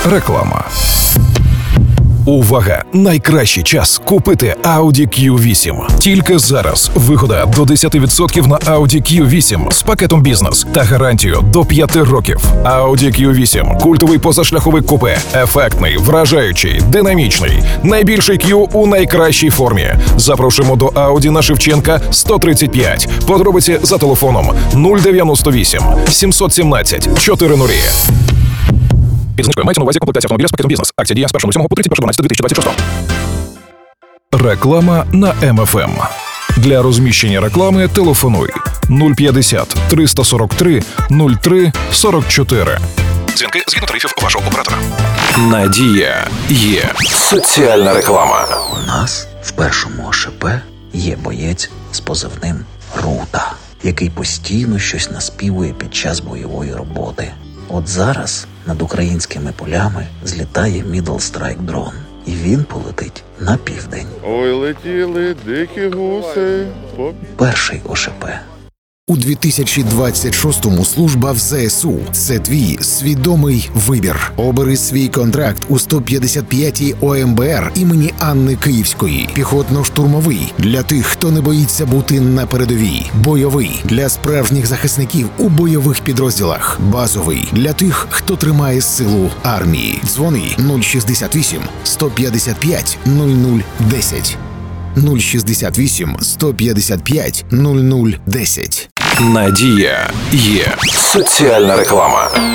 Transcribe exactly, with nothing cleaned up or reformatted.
Реклама. Увага! Найкращий час купити Audi кью вісім. Тільки зараз вигода до десять відсотків на Audi кью вісім з пакетом бізнес та гарантію до п'яти років. Audi кью вісім – культовий позашляховик купе. Ефектний, вражаючий, динамічний. Найбільший Q у найкращій формі. Запрошуємо до Audi на Шевченка сто тридцять п'ять. Подробиці за телефоном нуль дев'яносто вісім сімсот сімнадцять чотирнадцять. Підзнижкою мається на увазі комплектація автомобіля з пакетом бізнес. Акція діє з першого лютого по тридцять перше дванадцяте дві тисячі двадцять шостого. Реклама на Ем Еф Ем. Для розміщення реклами телефонуй нуль п'ятдесят триста сорок три нуль три сорок чотири. Дзвінки згідно тарифів вашого оператора. Надія є. Соціальна реклама. У нас в першому О Ше Пе є боєць з позивним Рута, який постійно щось наспівує під час бойової роботи. От зараз над українськими полями злітає Мідл Страйк дрон, і він полетить на південь. Ой, летіли дикі гуси. По... Перший О Ше Пе. У дві тисячі двадцять шостому служба в Зе Ес У – це твій свідомий вибір. Обери свій контракт у сто п'ятдесят п'ятій О Ем Бе Ер імені Анни Київської. Піхотно-штурмовий – для тих, хто не боїться бути на передовій. Бойовий – для справжніх захисників у бойових підрозділах. Базовий – для тих, хто тримає силу армії. Дзвони нуль шістдесят вісім сто п'ятдесят п'ять нуль нуль десять. нуль шістдесят вісім сто п'ятдесят п'ять нуль нуль десять. Надія є. Соціальна реклама.